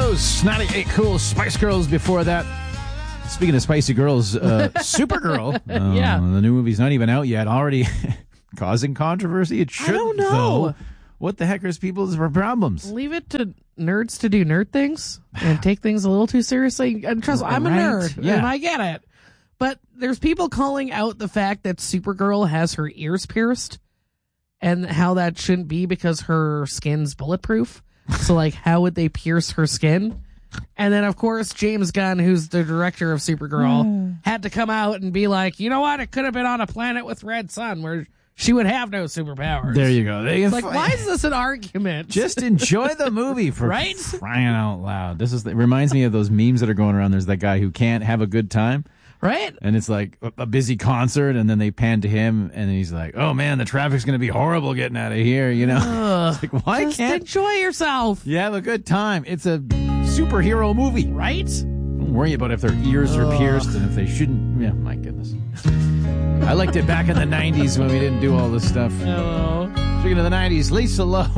Rose, 98 Cool, Spice Girls before that. Speaking of spicy girls, Supergirl. Yeah. The new movie's not even out yet. Already causing controversy. It should, I don't know. though. What the heck are people's problems? Leave it to nerds to do nerd things and take things a little too seriously. And trust me, I'm a nerd, and I get it. But there's people calling out the fact that Supergirl has her ears pierced and how that shouldn't be because her skin's bulletproof. So, like, how would they pierce her skin? And then, of course, James Gunn, who's the director of Supergirl, had to come out and be like, you know what? It could have been on a planet with red sun where she would have no superpowers. There you go. Like, why is this an argument? Just enjoy the movie for right? crying out loud. It reminds me of those memes that are going around. There's that guy who can't have a good time. Right? And it's like a busy concert, and then they pan to him, and he's like, oh, man, the traffic's going to be horrible getting out of here, you know? It's like, why just can't enjoy yourself? you have a good time? It's a superhero movie. Right? Don't worry about if their ears are pierced and if they shouldn't. Yeah, my goodness. I liked it back in the 90s when we didn't do all this stuff. Hello. Speaking of the 90s, Lisa Loeb.